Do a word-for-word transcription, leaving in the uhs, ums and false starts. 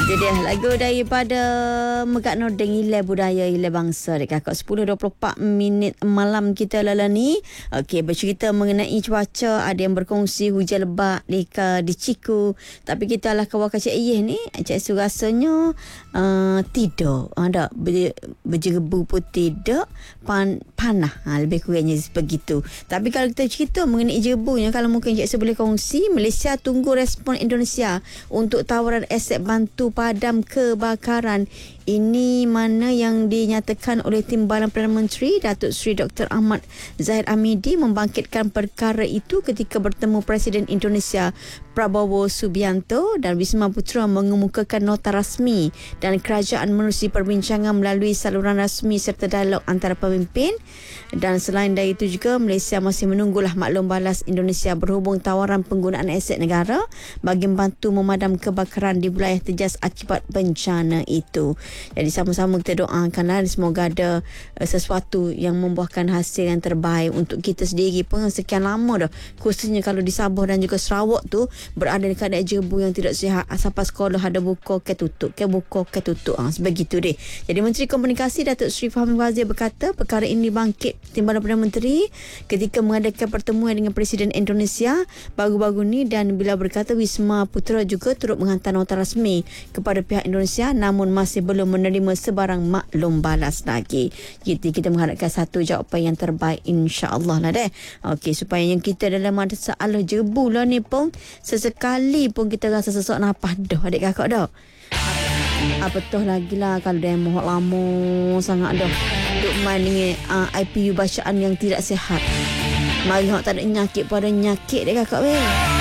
Itu dia lagu daripada Megak Nordeng, Ilai Budaya Ilai Bangsa dekat kakak sepuluh dua puluh empat minit malam kita lala ni. Okey, bercerita mengenai cuaca, ada yang berkongsi hujan lebat di, di Ciku. Tapi kita lah kawan Cik Iyeh ni, Cik Su rasanya uh, tidak. Ada ber, berjerebu pun tidak, pan, panah. Ha, lebih kurangnya begitu. Tapi kalau kita cerita mengenai jerebunya, kalau mungkin Cik Su boleh kongsi, Malaysia tunggu respon Indonesia untuk tawaran aset bantu padam kebakaran. Ini mana yang dinyatakan oleh Timbalan Perdana Menteri Datuk Seri Doktor Ahmad Zahid Hamidi membangkitkan perkara itu ketika bertemu Presiden Indonesia Prabowo Subianto, dan Wisma Putra mengemukakan nota rasmi dan kerajaan menerusi perbincangan melalui saluran rasmi serta dialog antara pemimpin. Dan selain dari itu juga, Malaysia masih menunggulah maklum balas Indonesia berhubung tawaran penggunaan aset negara bagi membantu memadam kebakaran di wilayah terjejas akibat bencana itu. Jadi sama-sama kita doakanlah semoga ada uh, sesuatu yang membuahkan hasil yang terbaik untuk kita sendiri pun. Sekian lama dah, khususnya kalau di Sabah dan juga Sarawak tu berada di keadaan jerebu yang tidak sihat. Sampai sekolah ada buka ke tutup, ke buka ke tutup. Ha, sebegitu deh. Jadi Menteri Komunikasi Datuk Seri Fahmi Wazir berkata perkara ini bangkit Timbalan Perdana Menteri ketika mengadakan pertemuan dengan Presiden Indonesia baru-baru ni, dan bila berkata Wisma Putra juga turut menghantar nota rasmi kepada pihak Indonesia namun masih belum menerima sebarang maklum balas lagi. Jadi kita mengharapkan satu jawapan yang terbaik, insya-Allah lah deh. Okey, supaya yang kita dalam masalah jerebu lah ni pun sesekali pun kita rasa sesak nafas dah adik kakak dah. Apa toh lagi lah kalau dah mohon lama sangat dah duk main dengan uh, I P U bacaan yang tidak sihat. Mari hok tak ada nyakit pada nyakit dek kakak weh.